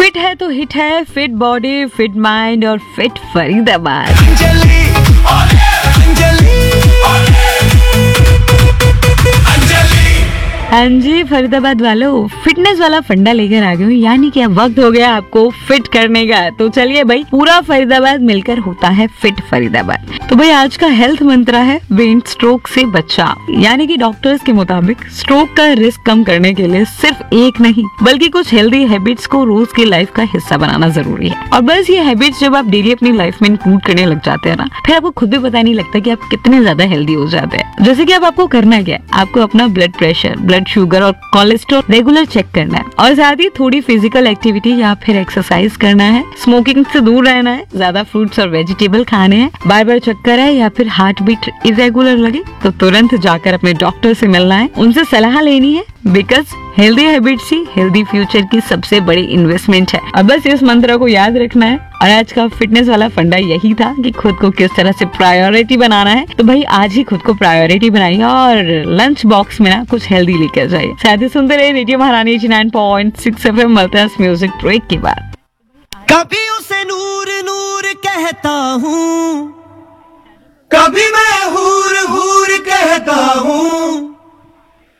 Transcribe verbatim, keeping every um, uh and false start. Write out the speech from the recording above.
Fit है तो hit है, फिट बॉडी, फिट माइंड और फिट फरीदाबाद। अंजलि, अंजलि, हाँ जी फरीदाबाद वालों, फिटनेस वाला फंडा लेकर आ गए हूँ, यानी कि अब वक्त हो गया आपको फिट करने का। तो चलिए भाई, पूरा फरीदाबाद मिलकर होता है फिट फरीदाबाद। तो भाई आज का हेल्थ मंत्र है ब्रेन स्ट्रोक से बचाव, यानी कि डॉक्टर्स के मुताबिक स्ट्रोक का रिस्क कम करने के लिए सिर्फ एक नहीं बल्कि कुछ हेल्दी हैबिट्स को रोज की लाइफ का हिस्सा बनाना जरूरी है। और बस ये हैबिट्स जब आप डेली अपनी लाइफ में इंक्लूड करने लग जाते हैं ना, फिर आपको खुद भी पता नहीं लगता कि आप कितने ज्यादा हेल्दी हो जाते हैं। जैसे कि अब आपको करना क्या है, आपको अपना ब्लड प्रेशर, ब्लड शुगर और कोलेस्ट्रॉल रेगुलर चेक करना है, और साथ ही थोड़ी फिजिकल एक्टिविटी या फिर एक्सरसाइज करना है। स्मोकिंग से दूर रहना है, ज्यादा फ्रूट्स और वेजिटेबल खाने हैं। बार बार चक्कर है या फिर हार्ट बीट इरेगुलर लगे तो तुरंत जाकर अपने डॉक्टर से मिलना है, उनसे सलाह लेनी है, because healthy habits he healthy future की सबसे बड़ी इन्वेस्टमेंट है। अब बस इस मंत्र को याद रखना है। और आज का फिटनेस वाला फंडा यही था कि खुद को किस तरह से प्रायोरिटी बनाना है। तो भाई आज ही खुद को प्रायोरिटी बनाइए और लंच बॉक्स में ना कुछ हेल्दी लेकर जाइए। साथ ही सुनते रहे रेडियो महारानी eighty nine point six F M. मिलते हैं म्यूजिक ब्रेक के बाद। कभी उसे नूर नूर कहता हूँ, कभी मैं हूर हूर कहता हूँ।